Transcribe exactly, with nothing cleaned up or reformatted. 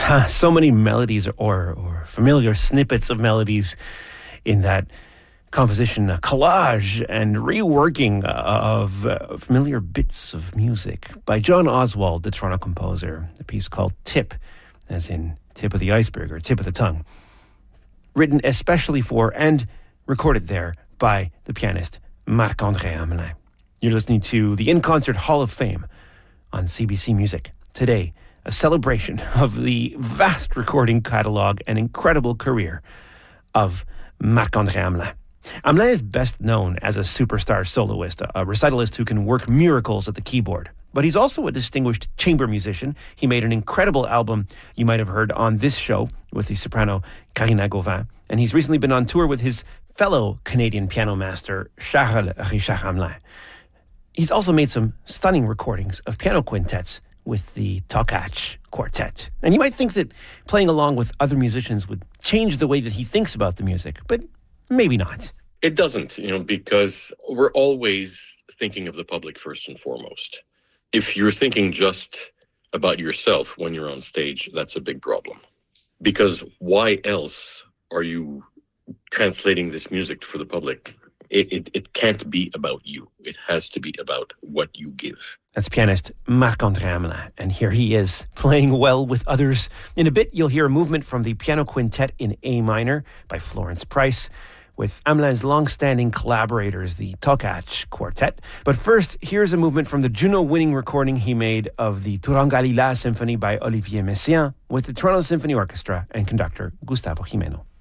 So many melodies or, or familiar snippets of melodies in that composition, a collage and reworking of uh, familiar bits of music by John Oswald, the Toronto composer. A piece called Tip, as in tip of the iceberg or tip of the tongue. Written especially for and recorded there by the pianist Marc-André Hamelin. You're listening to the In Concert Hall of Fame on C B C Music. Today, a celebration of the vast recording catalogue and incredible career of Marc-André Hamelin. Hamelin is best known as a superstar soloist, a recitalist who can work miracles at the keyboard. But he's also a distinguished chamber musician. He made an incredible album you might have heard on this show with the soprano Karina Gauvin. And he's recently been on tour with his fellow Canadian piano master, Charles Richard Hamelin. He's also made some stunning recordings of piano quintets with the Tokach Quartet. And you might think that playing along with other musicians would change the way that he thinks about the music, but maybe not. It doesn't, you know, because we're always thinking of the public first and foremost. If you're thinking just about yourself when you're on stage, that's a big problem. Because why else are you translating this music for the public? It, it, it can't be about you. It has to be about what you give. That's pianist Marc-André Hamelin, and here he is, playing well with others. In a bit, you'll hear a movement from the Piano Quintet in A minor by Florence Price, with Hamelin's long-standing collaborators, the Tokach Quartet. But first, here's a movement from the Juno-winning recording he made of the Turangalila Symphony by Olivier Messiaen with the Toronto Symphony Orchestra and conductor Gustavo Gimeno.